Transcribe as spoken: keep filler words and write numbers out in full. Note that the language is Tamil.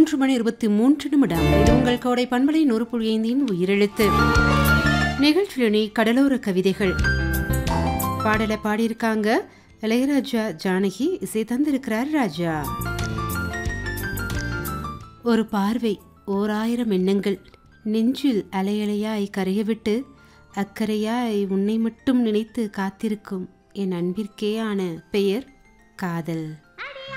மூன்று மணி இருபத்தி மூன்று நிமிடம். இது உங்கள் கோடை பண்பலை நூறு புள்ளி ஐந்தின் உயிரெழுத்து நிகழ்ச்சியினி கடலோர கவிதைகள். பாடலை பாடியிருக்காங்க இளையராஜா, ஜானகி. இசை தந்திருக்கிறார் ராஜா. ஒரு பார்வை, ஓர் ஆயிரம் எண்ணங்கள், நெஞ்சில் அலையலையாய் கரையவிட்டு அக்கறையாய் உன்னை மட்டும் நினைத்து காத்திருக்கும் என் அன்பிற்கேயான பெயர் காதல்.